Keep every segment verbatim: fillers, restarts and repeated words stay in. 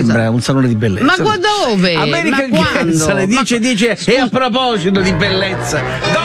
sembra un salone di bellezza. Ma dove? American Girls alle dieci e dieci. E a proposito di bellezza,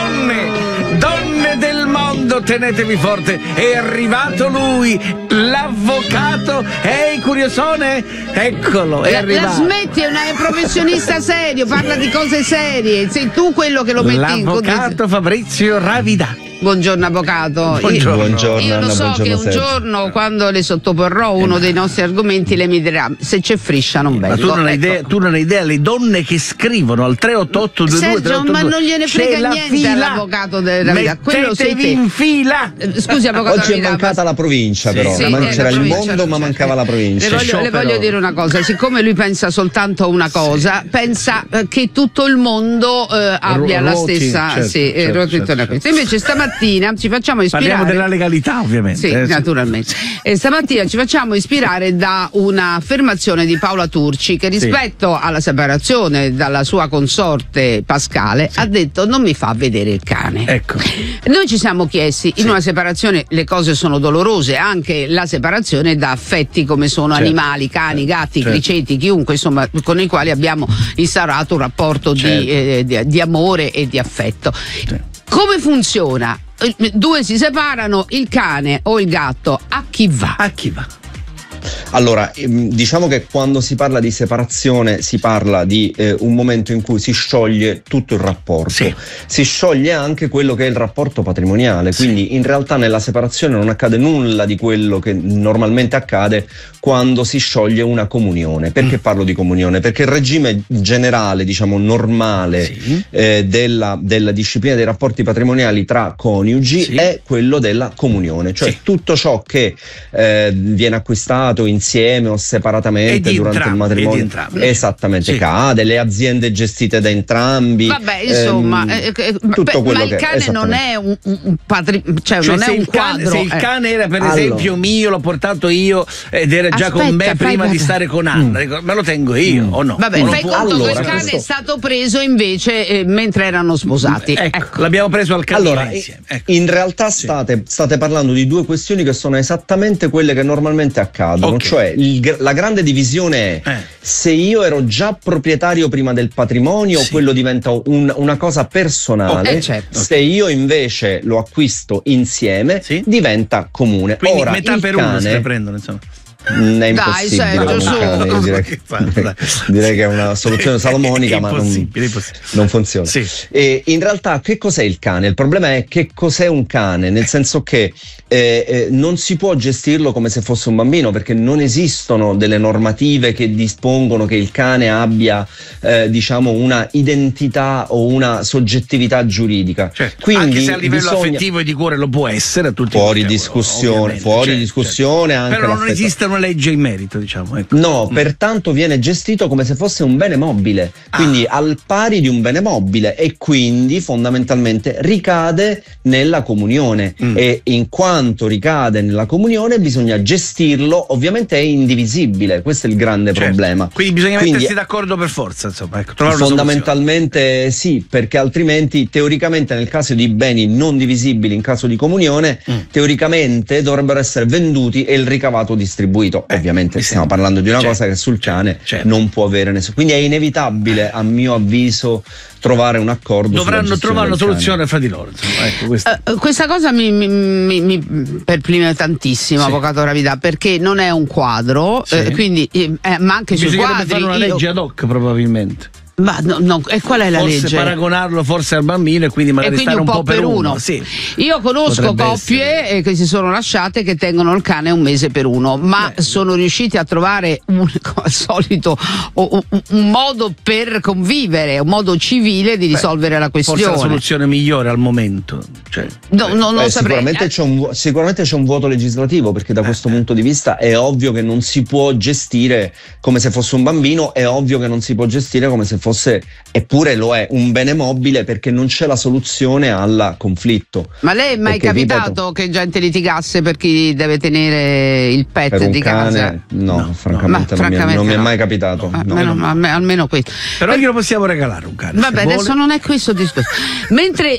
donne, donne del mondo, tenetevi forte, è arrivato lui, l'avvocato. Ehi, curiosone, eccolo, è la, arrivato. La smetti, è un professionista serio, parla di cose serie, sei tu quello che lo metti in l'avvocato Fabrizio Ravidà. Buongiorno avvocato. Buongiorno. Io, Buongiorno, io lo Anna, so buongiorno che un Sergio. giorno, quando le sottoporrò uno dei nostri argomenti, lei mi dirà: se c'è friscia non vengo. Ma tu non hai ecco. idea, tu non hai idea le donne che scrivono al tre otto otto due due Sergio, tre otto due. ma non gliene frega C'è la niente fila. all'avvocato della vita. Quello sei Mettetevi te. in fila. Eh, Scusi, avvocato Oggi è Ravidà, mancata ma- la provincia, Sì, però. sì, Ma eh, c'era la il provincia, mondo, ma c'è. mancava la Le provincia. voglio, le sciopero. voglio dire una cosa, siccome lui pensa soltanto a una cosa, pensa eh, che tutto il mondo eh, abbia la ruoti, stessa certo, sì, eh, certo, ruoti certo, intorno a certo. questo. Invece stamattina ci facciamo ispirare. Parliamo della legalità, ovviamente. Sì, eh, naturalmente. E stamattina ci facciamo ispirare da un'affermazione di Paola Turci che rispetto alla separazione dalla sua consorte Pascale ha detto: non mi fa vedere il cane. Ecco. Noi ci siamo chiesti, in una separazione le cose sono dolorose, anche la separazione da affetti come sono Certo. animali, cani, gatti, Certo. criceti, chiunque, insomma, con i quali abbiamo instaurato un rapporto Certo. di, eh, di, di amore e di affetto. Come funziona? Due si separano, il cane o il gatto a chi va? A chi va? Allora, ehm, diciamo che quando si parla di separazione si parla di eh, un momento in cui si scioglie tutto il rapporto. Sì. Si scioglie anche quello che è il rapporto patrimoniale, quindi in realtà nella separazione non accade nulla di quello che normalmente accade quando si scioglie una comunione. Perché Mm. parlo di comunione? Perché il regime generale, diciamo normale, Sì. eh, della, della disciplina dei rapporti patrimoniali tra coniugi Sì. è quello della comunione, cioè Sì. tutto ciò che eh, viene acquistato insieme o E separatamente di durante entrambi, il matrimonio, e di entrambi. esattamente, Sì. cade, le aziende gestite da entrambi, Vabbè, insomma, ehm, eh, eh, tutto beh, quello ma il che cane non esattamente. è un, un, un patri- cioè, Cioè, non se è un il cane, quadro. se il eh. cane era per Allora. esempio mio, l'ho portato io ed era già Aspetta, con me fai prima di guarda. stare con Anna, dico, me lo tengo io o no? Vabbè, O non fai può? conto Allora, che il cane questo- è stato preso invece eh, mentre erano sposati. Ecco, l'abbiamo preso al canile Allora, insieme. Ecco. in realtà Sì. state, state parlando di due questioni che sono esattamente quelle che normalmente accadono, Ok. cioè il- la grande divisione è Eh. se io ero già proprietario prima del patrimonio Sì. o quello diventa un- una cosa personale, Oh, eh, certo. se io invece lo acquisto insieme Sì. diventa comune. Quindi Ora, metà il per uno se cane, ne prendono, insomma. Mm, Dai, è impossibile Sergio, con un su. cane, io direi, Che fa? Dai. direi che è una soluzione salomonica, È ma non, impossibile, è impossibile. non funziona. Sì. E in realtà che cos'è il cane? Il problema è che cos'è un cane, nel senso che eh, eh, non si può gestirlo come se fosse un bambino, perché non esistono delle normative che dispongono che il cane abbia eh, diciamo una identità o una soggettività giuridica. Certo. Quindi Anche se a livello bisogna- affettivo e di cuore lo può essere a tutti i fuori livelli, discussione, ovviamente, fuori certo, discussione certo. anche Però non l'affetto. esiste una legge in merito, diciamo. Ecco. No, pertanto viene gestito come se fosse un bene mobile, quindi Ah. al pari di un bene mobile, e quindi fondamentalmente ricade nella comunione Mm. e in quanto ricade nella comunione bisogna gestirlo, ovviamente è indivisibile, questo è il grande Certo. problema. Quindi bisogna Quindi- mettersi d'accordo per forza, insomma, ecco, trovare una soluzione. Fondamentalmente sì, perché altrimenti teoricamente nel caso di beni non divisibili in caso di comunione, Mm. teoricamente dovrebbero essere venduti e il ricavato distribuito. Eh, Ovviamente mi stiamo sembra. parlando di una Certo, cosa che sul cane certo. non può avere nessuno. Quindi è inevitabile, a mio avviso, trovare un accordo. sulla Dovranno gestione trovare una del cane. soluzione fra di loro, insomma, ecco, questo. Eh, questa cosa mi, mi, mi, mi perplime tantissimo, Sì. avvocato Ravidà, perché non è un quadro, Sì. eh, quindi eh, eh, ma anche sui Bisognerebbe quadri fare una io- legge ad hoc probabilmente. ma no, no, e qual è la Forse legge? paragonarlo forse al bambino e quindi E magari quindi stare un po' per uno. Sì. Io conosco Potrebbe coppie essere. eh, che si sono lasciate che tengono il cane un mese per uno, ma Beh. sono riusciti a trovare un, come al solito un, un- un modo per convivere, un modo civile di risolvere la Forse questione. la soluzione migliore al momento. Cioè, No, no, non Beh, saprei. sicuramente, Eh, c'è un, vu- sicuramente c'è un vuoto legislativo, perché da questo punto di vista è ovvio che non si può gestire come se fosse un bambino, è ovvio che non si può gestire come se fosse, eppure lo è, un bene mobile, perché non c'è la soluzione al conflitto. Ma lei è mai Perché, capitato ripeto, che gente litigasse per chi deve tenere il pet per un di casa? cane no, No, francamente, Ma non, mi è, non mi è no. mai capitato. Ah, no. almeno, ma alme- almeno questo. però glielo possiamo regalare un cane. Vabbè, se adesso vuole. non è questo il discorso. Mentre eh,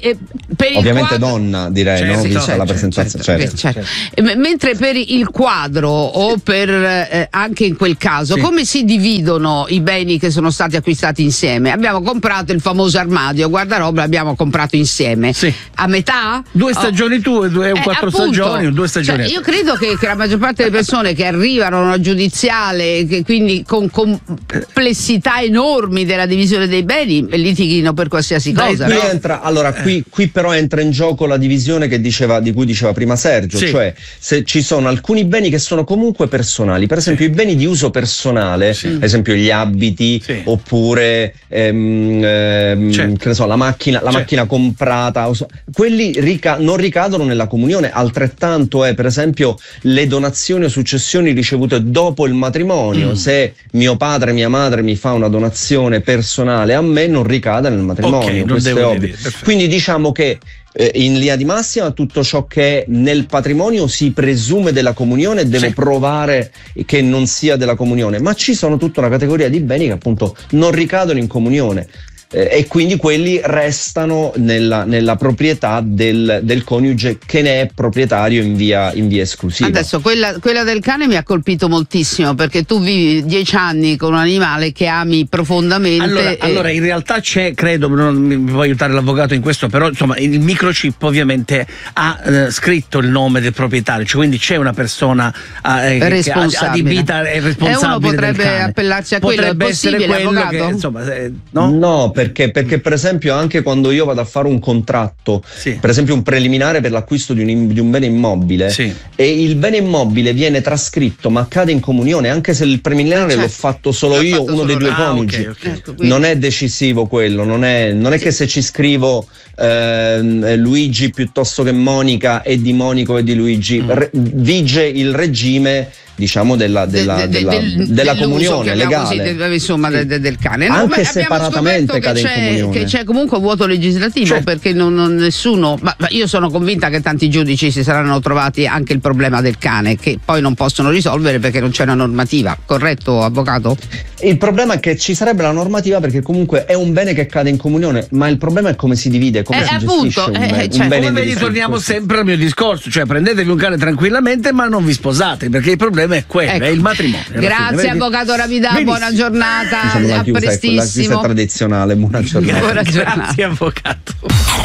Per il Ovviamente quadro... donna, direi, certo, no? Vista certo, la presentazione. certo, certo, certo. Mentre per il quadro o per eh, anche in quel caso, sì. come si dividono i beni che sono stati acquistati insieme? Abbiamo comprato il famoso armadio, guardaroba l'abbiamo comprato insieme. Sì. A metà? Due stagioni oh. tue, due, eh, quattro appunto, stagioni, due stagioni. Cioè, io credo che, che la maggior parte delle persone che arrivano a una giudiziale, che quindi con complessità enormi della divisione dei beni, litighino per qualsiasi Dai, cosa. qui No? entra, allora, qui, qui però entra in gioco la divisione che diceva, di cui diceva prima Sergio, sì. cioè se ci sono alcuni beni che sono comunque personali, per esempio sì. i beni di uso personale, sì. ad esempio gli abiti, sì. oppure ehm, ehm, certo. che ne so, la macchina, la certo. macchina comprata, quelli rica- non ricadono nella comunione. Altrettanto è per esempio le donazioni o successioni ricevute dopo il matrimonio. Mm. Se mio padre, mia madre mi fa una donazione personale a me, non ricade nel matrimonio, okay, questo è ovvio. Quindi diciamo che eh, in linea di massima tutto ciò che è nel patrimonio si presume della comunione e deve sì. provare che non sia della comunione, ma ci sono tutta una categoria di beni che appunto non ricadono in comunione. Eh, e quindi quelli restano nella, nella proprietà del, del coniuge che ne è proprietario in via, in via esclusiva. Adesso quella, quella del cane mi ha colpito moltissimo, perché tu vivi dieci anni con un animale che ami profondamente. Allora, e... allora in realtà c'è, credo, non mi può aiutare l'avvocato in questo, però insomma il microchip ovviamente ha eh, scritto il nome del proprietario, cioè, quindi c'è una persona eh, responsabile. che adibita e responsabile. E uno potrebbe del cane. appellarsi a potrebbe quello, è essere possibile, quello avvocato? che, insomma, eh, no? No, perché, perché per esempio anche quando io vado a fare un contratto, sì. per esempio un preliminare per l'acquisto di un, di un bene immobile, sì. e il bene immobile viene trascritto ma cade in comunione, anche se il preliminare certo. l'ho fatto solo l'ho io, fatto uno solo dei due ah, coniugi, okay, okay. Ecco, quindi... non è decisivo quello, non è, non è sì. che se ci scrivo eh, Luigi piuttosto che Monica e di Monico e di Luigi, mm. re, vige il regime, diciamo, della, della, de, de, della, del, della comunione legale, così, de, insomma, sì. de, de, del cane. No, anche separatamente cade in comunione. Che c'è comunque un vuoto legislativo, certo. perché non, non nessuno, ma, ma io sono convinta che tanti giudici si saranno trovati anche il problema del cane, che poi non possono risolvere perché non c'è una normativa, corretto avvocato? Il problema è che ci sarebbe la normativa, perché comunque è un bene che cade in comunione, ma il problema è come si divide, come eh, si appunto, gestisce un eh, bene, cioè, un bene come vedi, torniamo sempre al mio discorso, cioè prendetevi un cane tranquillamente ma non vi sposate, perché il problema è quello, ecco. è il matrimonio. Grazie fine, avvocato Ravidà, buona giornata, diciamo, a chiusa, prestissimo. Ecco, la chiusa tradizionale, buona giornata. Buona giornata. Grazie avvocato.